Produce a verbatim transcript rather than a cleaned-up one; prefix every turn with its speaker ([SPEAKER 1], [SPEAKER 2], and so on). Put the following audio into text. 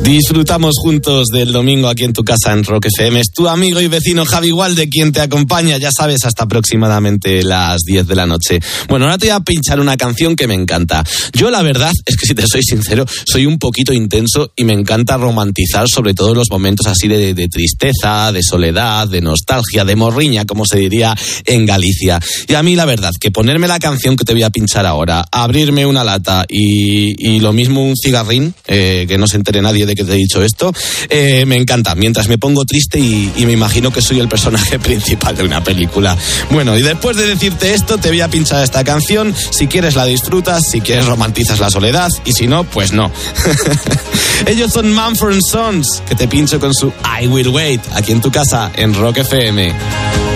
[SPEAKER 1] Disfrutamos juntos del domingo aquí en tu casa en Rock F M. Es tu amigo y vecino Javi Walde quien te acompaña, ya sabes, hasta aproximadamente las diez de la noche. Bueno, ahora te voy a pinchar una canción que me encanta. Yo la verdad es que, si te soy sincero, soy un poquito intenso y me encanta romantizar sobre todo los momentos así de, de tristeza, de soledad, de nostalgia, de morriña, como se diría en Galicia. Y a mí la verdad, que ponerme la canción que te voy a pinchar ahora, abrirme una lata y, y lo mismo un cigarrín, eh, que no se entere nadie de que te he dicho esto, eh, me encanta, mientras me pongo triste y, y me imagino que soy el personaje principal de una película. Bueno, y después de decirte esto, te voy a pinchar esta canción. Si quieres la disfrutas, si quieres romantizas la soledad, y si no, pues no. Ellos son Mumford and Sons, que te pincho con su I Will Wait, aquí en tu casa, en Rock F M.